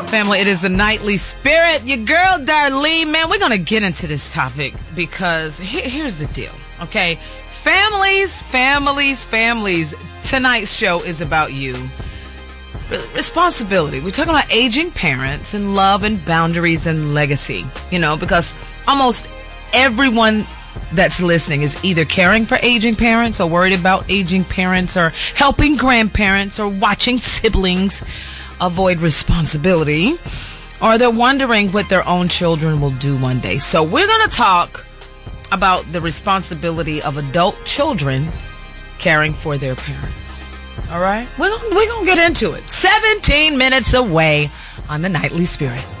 Family, it is the Nightly Spirit. Your girl, Darlene, man, we're going to get into this topic because here's the deal, okay? Families. Tonight's show is about you. Responsibility. We're talking about aging parents and love and boundaries and legacy, because almost everyone that's listening is either caring for aging parents or worried about aging parents or helping grandparents or watching siblings avoid responsibility, or they're wondering what their own children will do one day. So we're going to talk about the responsibility of adult children caring for their parents. All right? We're going to get into it. 17 minutes away on the Nightly Spirit.